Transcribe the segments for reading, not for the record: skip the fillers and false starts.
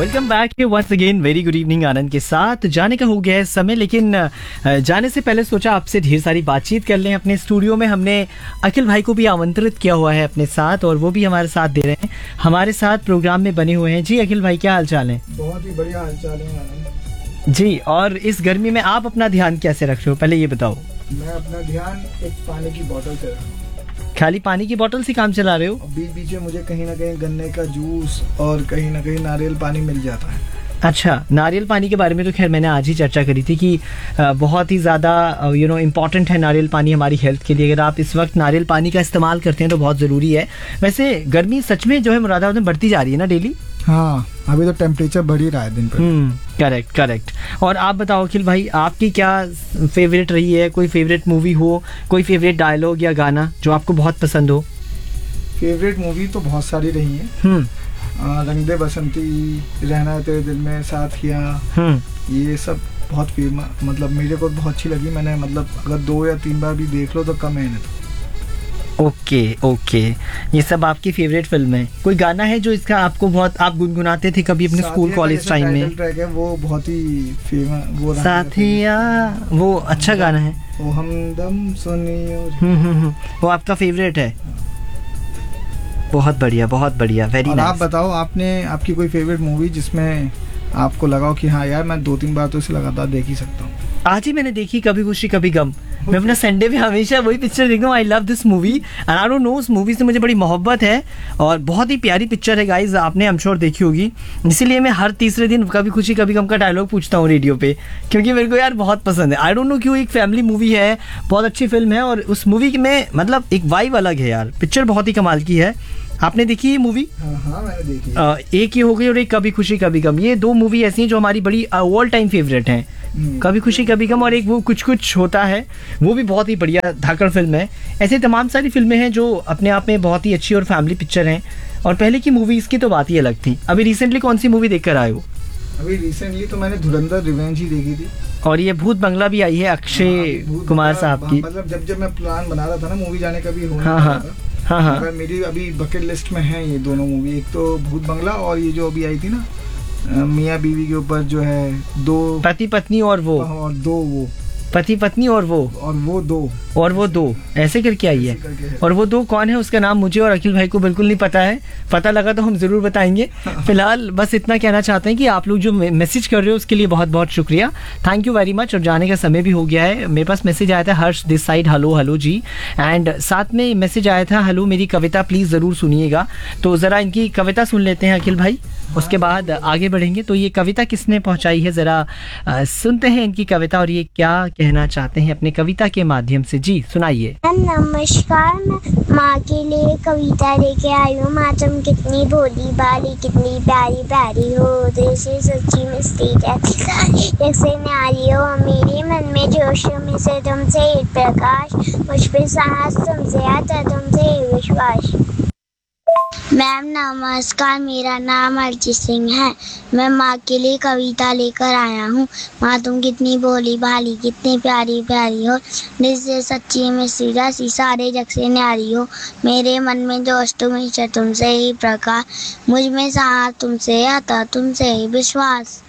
Welcome back once again. Very good evening आनंद के साथ। जाने का हो गया है समय, लेकिन जाने से पहले सोचा आपसे ढेर सारी बातचीत कर लें। अपने स्टूडियो में हमने अखिल भाई को भी आमंत्रित किया हुआ है अपने साथ, और वो भी हमारे साथ दे रहे हैं, हमारे साथ प्रोग्राम में बने हुए हैं। जी अखिल भाई, क्या हाल चाल है? बहुत ही बढ़िया हाल चाल है आनंद जी। और इस गर्मी में आप अपना ध्यान कैसे रख रहे हो, पहले ये बताओ। मैं अपना ध्यान एक पानी की बोतल से रखा हूँ। खाली पानी की बोतल से काम चला रहे हो? बीच बीच में मुझे कहीं ना कहीं गन्ने का जूस और कहीं ना कहीं नारियल पानी मिल जाता है। अच्छा, नारियल पानी के बारे में तो खैर मैंने आज ही चर्चा करी थी कि बहुत ही ज़्यादा इम्पॉर्टेंट है नारियल पानी हमारी हेल्थ के लिए। अगर आप इस वक्त नारियल पानी का इस्तेमाल करते हैं तो बहुत ज़रूरी है। वैसे गर्मी सच में जो है मुरादाबाद में बढ़ती जा रही है ना डेली? हाँ, अभी तो टेम्परेचर बढ़ ही रहा है दिन पर। Correct correct. और आप बताओ अखिल भाई, आपकी क्या फेवरेट रही है? कोई फेवरेट मूवी हो, कोई फेवरेट डायलॉग या गाना जो आपको बहुत पसंद हो? फेवरेट मूवी तो बहुत सारी रही है। रंग दे बसंती, रहना है तेरे दिल में, साथिया, ये सब बहुत फेमस, मतलब मेरे को बहुत अच्छी लगी। मैंने मतलब अगर 2 या 3 बार भी देख लो तो कम है नहीं। ओके, ये सब आपकी फेवरेट फिल्म है। कोई गाना है जो इसका आपको बहुत आप गुनगुनाते थे कभी अपने स्कूल कॉलेज टाइम में? ट्रैक है वो बहुत ही फेमस, वो साथिया, वो अच्छा गाना है। वो हमदम सुनियो, वो आपका फेवरेट है? बहुत बढ़िया, बहुत बढ़िया, वेरी नाइस। आप बताओ, आपकी कोई फेवरेट मूवी जिसमें आपको लगाओ कि हाँ यार मैं 2-3 बार तो इसे लगातार देख ही सकता हूँ? आज ही मैंने देखी कभी खुशी कभी गम। मैं अपना संडे में हमेशा वही पिक्चर देखता हूँ। I love this movie and I don't know, उस मूवी से मुझे बड़ी मोहब्बत है और बहुत ही प्यारी पिक्चर है गाइज। आपने आई एम श्योर देखी होगी, इसीलिए मैं हर तीसरे दिन कभी खुशी कभी गम का डायलॉग पूछता हूँ रेडियो पे, क्योंकि मेरे को यार बहुत पसंद है। आई डोंट नो क्यों, एक फैमिली मूवी है, बहुत अच्छी फिल्म है और उस मूवी में मतलब एक वाइब अलग है यार। पिक्चर बहुत ही कमाल की है। आपने देखी ये मूवी? हाँ, मैंने देखी। एक ये हो गई और एक कभी खुशी कभी गम। ये 2 मूवी ऐसी हैं जो हमारी बड़ी ऑल टाइम फेवरेट हैं। कभी खुशी कभी गम और एक वो कुछ कुछ होता है, वो भी बहुत ही बढ़िया धाकड़ फिल्म है। ऐसे तमाम सारी फिल्में हैं जो अपने आप में बहुत ही अच्छी और फैमिली पिक्चर हैं। और पहले की मूवीज की तो बात ही अलग थी। अभी रिसेंटली कौन सी मूवी देख कर आए हो? अभी रिसेंटली तो मैंने धुरंधर रिवेंज ही देखी थी। और ये भूत बंगला भी आई है अक्षय कुमार साहब की। मतलब जब मैं प्लान बना रहा था ना मूवी जाने का भी हाँ, मेरी अभी बकेट लिस्ट में है ये दोनों मूवी। एक तो भूत बंगला और ये जो अभी आई थी ना मियाँ बीवी के ऊपर जो है, 2 पति पत्नी और 2 वो पति पत्नी और वो 2 ऐसे करके आई है। और वो 2 कौन है उसका नाम मुझे और अखिल भाई को बिल्कुल नहीं पता है। पता लगा तो हम जरूर बताएंगे। फिलहाल बस इतना कहना चाहते हैं कि आप लोग जो मैसेज कर रहे हो उसके लिए बहुत बहुत शुक्रिया, थैंक यू वेरी मच। और जाने का समय भी हो गया है। मेरे पास मैसेज आया था हर्ष this side, hello ji, and साथ में मैसेज आया था हेलो मेरी कविता प्लीज जरूर सुनिएगा। तो जरा इनकी कविता सुन लेते हैं अखिल भाई, उसके बाद आगे बढ़ेंगे। तो ये कविता किसने पहुंचाई है, जरा सुनते हैं इनकी कविता और ये क्या कहना चाहते हैं अपने कविता के माध्यम से। जी सुनाइए। नमस्कार, मैं माँ के लिए कविता लेके आई हूँ। माँ तुम कितनी भोली भाली, कितनी प्यारी प्यारी हो, जैसे सच्ची मिस्टी जैसे न्यारी हो। मेरे मन में जोश में से तुमसे एक प्रकाश, मुझ पे साहस तुमसे आता, तुमसे विश्वास। मैम नमस्कार, मेरा नाम अर्जित सिंह है। मैं माँ के लिए कविता लेकर आया हूँ। माँ तुम कितनी भोली भाली, कितनी प्यारी प्यारी हो, जिससे सच्ची में सी सारे जग से न्यारी हो। मेरे मन में जोश तुमसे तुमसे ही प्रकाश, मुझ में साहस तुमसे आता, तुमसे ही विश्वास।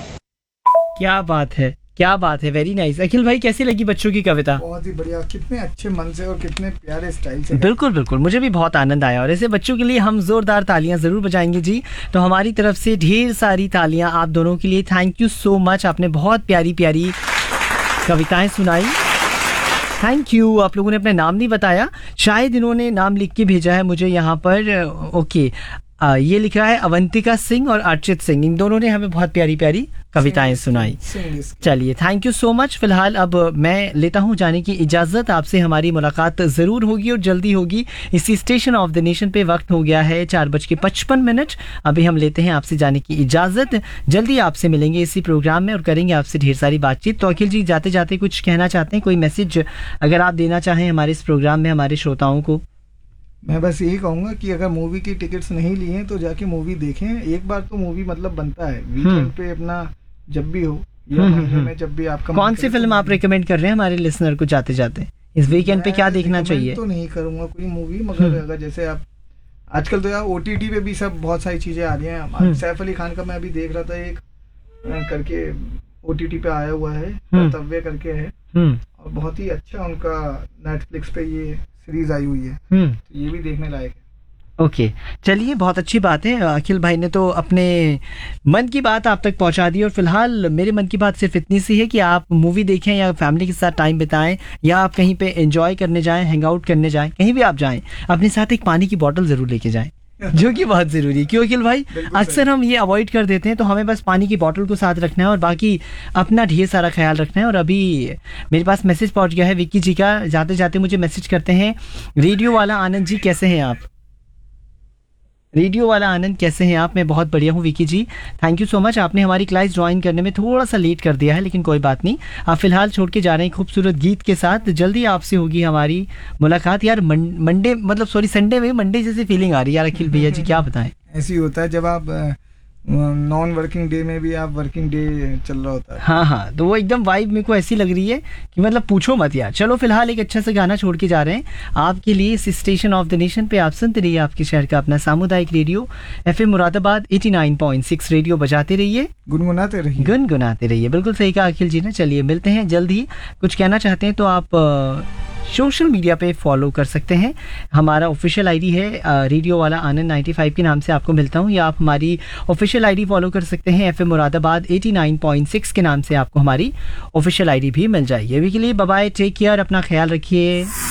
क्या बात है, क्या बात है, वेरी नाइस। अखिल भाई कैसी लगी बच्चों की कविता? बहुत ही बढ़िया, कितने अच्छे मन से और कितने प्यारे स्टाइल से। बिल्कुल बिल्कुल, मुझे भी बहुत आनंद आया और ऐसे बच्चों के लिए हम जोरदार तालियां जरूर बजाएंगे जी। तो हमारी तरफ से ढेर सारी तालियां आप दोनों के लिए। थैंक यू सो मच, आपने बहुत प्यारी प्यारी कविताएं सुनाई। Thank you. आप लोगों ने अपना नाम नहीं बताया, शायद इन्होंने नाम लिख के भेजा है मुझे यहाँ पर। ओके, ये लिखा है अवंतिका सिंह और अर्चित सिंह, इन दोनों ने हमें बहुत प्यारी प्यारी कविताएं सुनाई। चलिए थैंक यू सो मच। फिलहाल अब मैं लेता हूं जाने की इजाज़त। आपसे हमारी मुलाकात ज़रूर होगी और जल्दी होगी इसी स्टेशन ऑफ द नेशन पे। वक्त हो गया है 4:55। अभी हम लेते हैं आपसे जाने की इजाज़त। जल्दी आपसे मिलेंगे इसी प्रोग्राम में और करेंगे आपसे ढेर सारी बातचीत। तो अखिल जी जाते जाते कुछ कहना चाहते हैं, कोई मैसेज अगर आप देना चाहें हमारे इस प्रोग्राम में हमारे श्रोताओं को? मैं बस यही कहूँगा कि अगर मूवी की टिकट्स नहीं ली हैं तो जाके मूवी देखें। एक बार तो मूवी मतलब बनता है वीकेंड पे अपना, जब भी हो या महीने में जब भी आपका। कौन सी फिल्म आप रेकमेंड कर रहे हैं हमारे लिसनर को जाते जाते? इस वीकेंड पे क्या देखना चाहिए? तो नहीं करूँगा कोई मूवी, मगर अगर जैसे आजकल तो यार OTT पे भी सब बहुत सारी चीजें आ रही हैं। सैफ अली खान का मैं अभी देख रहा था, एक करके OTT पे आया हुआ है, कर्तव्य करके है, और बहुत ही अच्छा उनका नेटफ्लिक्स पे ये सीरीज आई हुई है, तो ये भी देखने लायक है। ओके, चलिए, बहुत अच्छी बात है। अखिल भाई ने तो अपने मन की बात आप तक पहुंचा दी, और फिलहाल मेरे मन की बात सिर्फ इतनी सी है कि आप मूवी देखें या फैमिली के साथ टाइम बिताएं, या आप कहीं पे एंजॉय करने जाएं, हैंग आउट करने जाएं, कहीं भी आप जाएं, अपने साथ एक पानी की बोतल ज़रूर लेके जाएं, जो कि बहुत ज़रूरी है। क्यों अखिल भाई? अक्सर हम ये अवॉइड कर देते हैं, तो हमें बस पानी की बोतल को साथ रखना है और बाकी अपना ढेर सारा ख्याल रखना है। और अभी मेरे पास मैसेज पहुंच गया है विक्की जी का, जाते जाते मुझे मैसेज करते हैं, रेडियो वाला आनंद जी कैसे हैं आप? रेडियो वाला आनंद कैसे हैं आप? मैं बहुत बढ़िया हूँ विकी जी, थैंक यू सो मच। आपने हमारी क्लास ज्वाइन करने में थोड़ा सा लेट कर दिया है, लेकिन कोई बात नहीं, आप फिलहाल छोड़ के जा रहे हैं खूबसूरत गीत के साथ। जल्दी आपसे होगी हमारी मुलाकात। यार मंडे, मतलब सॉरी, संडे में मंडे जैसी फीलिंग आ रही है यार अखिल भैया जी, क्या बताएं। ऐसे ही होता है जब आप नॉन वर्किंग डे में भी आप वर्किंग डे चल रहा होता है। हाँ, तो वो एकदम वाइब मेरे को ऐसी लग रही है कि मतलब पूछो मत यार। चलो फिलहाल एक अच्छा सा गाना छोड़ के जा रहे हैं आपके लिए, इस स्टेशन ऑफ द नेशन पे। आप सुनते रहिए आपके शहर का अपना सामुदायिक रेडियो FM मुरादाबाद 89.6। रेडियो बजाते रहिए, गुनगुनाते रहिए। बिल्कुल सही कहा अखिल जी ने। चलिए मिलते हैं जल्द ही। कुछ कहना चाहते हैं तो आप सोशल मीडिया पे फॉलो कर सकते हैं। हमारा ऑफिशियल आईडी है रेडियो वाला आनंद 95 के नाम से आपको मिलता हूँ, या आप हमारी ऑफिशियल आईडी फॉलो कर सकते हैं FM मुरादाबाद 89.6 के नाम से आपको हमारी ऑफिशियल आईडी भी मिल जाएगी। अभी के लिए बाय बाय, टेक केयर, अपना ख्याल रखिए।